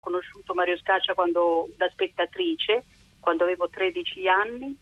conosciuto Mario Scaccia da spettatrice, quando avevo 13 anni,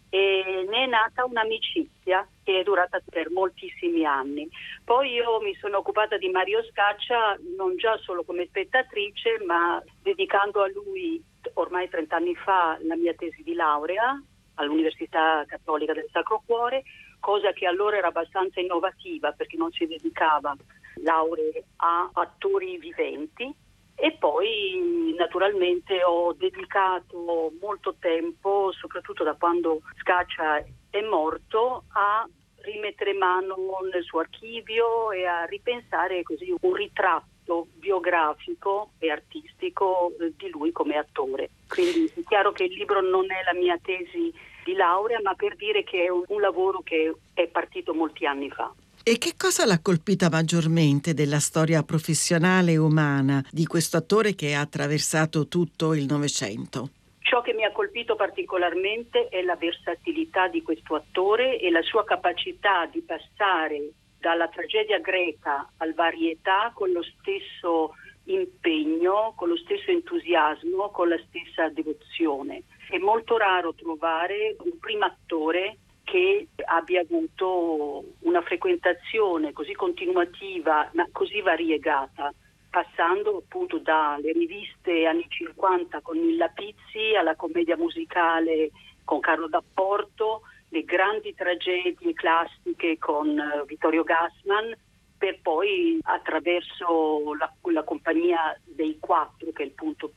e ne è nata un'amicizia che è durata per moltissimi anni. Poi io mi sono occupata di Mario Scaccia non già solo come spettatrice, ma dedicando a lui ormai 30 anni fa la mia tesi di laurea all'Università Cattolica del Sacro Cuore, cosa che allora era abbastanza innovativa perché non si dedicava lauree a attori viventi. E poi naturalmente ho dedicato molto tempo, soprattutto da quando Scaccia è morto, a rimettere mano nel suo archivio e a ripensare così un ritratto biografico e artistico di lui come attore. Quindi è chiaro che il libro non è la mia tesi di laurea, ma per dire che è un lavoro che è partito molti anni fa. E che cosa l'ha colpita maggiormente della storia professionale e umana di questo attore che ha attraversato tutto il Novecento? Ciò che mi ha colpito particolarmente è la versatilità di questo attore e la sua capacità di passare dalla tragedia greca al varietà con lo stesso impegno, con lo stesso entusiasmo, con la stessa devozione. È molto raro trovare un primo attore che abbia avuto una frequentazione così continuativa ma così variegata, passando appunto dalle riviste anni 50 con Nilla Pizzi alla commedia musicale con Carlo D'Apporto, le grandi tragedie classiche con Vittorio Gassman, per poi attraverso la compagnia dei Quattro, che è il punto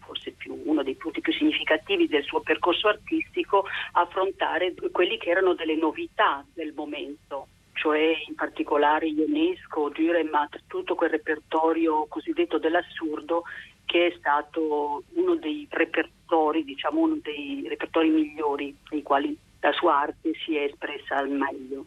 uno dei punti più significativi del suo percorso artistico, affrontare quelli che erano delle novità del momento, cioè in particolare Ionesco, Dürrenmatt, tutto quel repertorio cosiddetto dell'assurdo che è stato uno dei repertori migliori nei quali la sua arte si è espressa al meglio.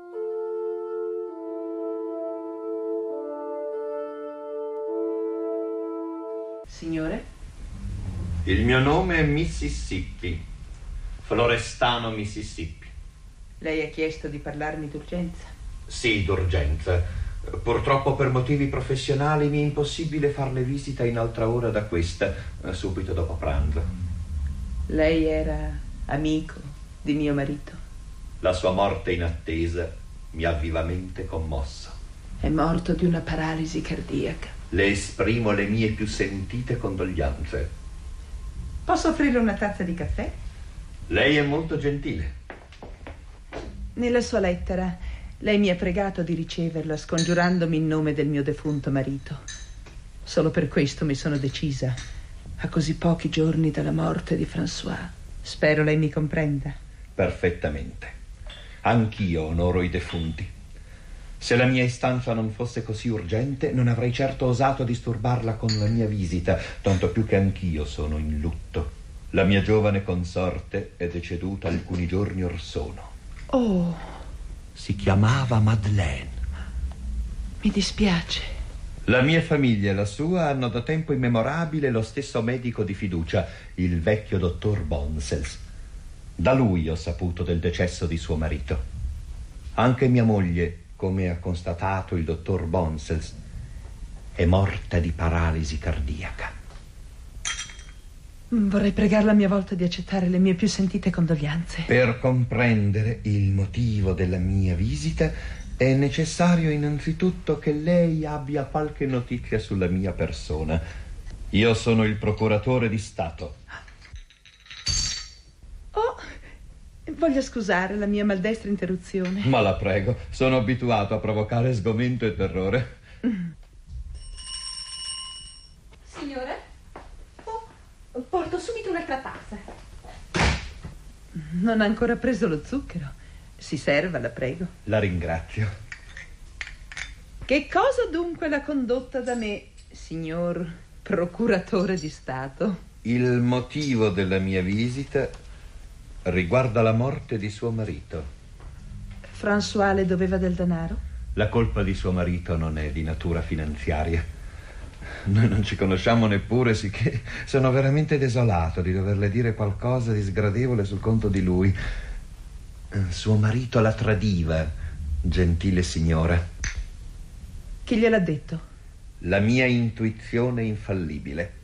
Signore? Il mio nome è Mississippi, Florestano Mississippi. Lei ha chiesto di parlarmi d'urgenza? Sì, d'urgenza. Purtroppo per motivi professionali mi è impossibile farle visita in altra ora da questa, subito dopo pranzo. Lei era amico di mio marito? La sua morte in attesa mi ha vivamente commosso. È morto di una paralisi cardiaca. Le esprimo le mie più sentite condoglianze. Posso offrire una tazza di caffè? Lei è molto gentile. Nella sua lettera lei mi ha pregato di riceverla, scongiurandomi in nome del mio defunto marito. Solo per questo mi sono decisa, a così pochi giorni dalla morte di François. Spero lei mi comprenda. Perfettamente. Anch'io onoro i defunti. Se la mia istanza non fosse così urgente, non avrei certo osato disturbarla con la mia visita, tanto più che anch'io sono in lutto. La mia giovane consorte è deceduta alcuni giorni or sono. Oh. Si chiamava Madeleine. Mi dispiace. La mia famiglia e la sua hanno da tempo immemorabile lo stesso medico di fiducia, il vecchio dottor Bonsels. Da lui ho saputo del decesso di suo marito. Anche mia moglie, come ha constatato il dottor Bonsels, è morta di paralisi cardiaca. Vorrei pregarla a mia volta di accettare le mie più sentite condoglianze. Per comprendere il motivo della mia visita è necessario innanzitutto che lei abbia qualche notizia sulla mia persona. Io sono il procuratore di Stato. Oh, voglio scusare la mia maldestra interruzione. Ma la prego, sono abituato a provocare sgomento e terrore. Signore? Oh, porto subito un'altra tazza. Non ha ancora preso lo zucchero. Si serva, la prego. La ringrazio. Che cosa dunque l'ha condotta da me, signor procuratore di Stato? Il motivo della mia visita riguarda la morte di suo marito. François le doveva del denaro? La colpa di suo marito non è di natura finanziaria. Noi non ci conosciamo neppure, sicché sono veramente desolato di doverle dire qualcosa di sgradevole sul conto di lui. Suo marito la tradiva, gentile signora. Chi gliel'ha detto? La mia intuizione infallibile.